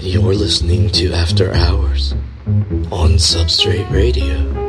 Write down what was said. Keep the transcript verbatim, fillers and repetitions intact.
You're listening to After Hours on Substrate Radio.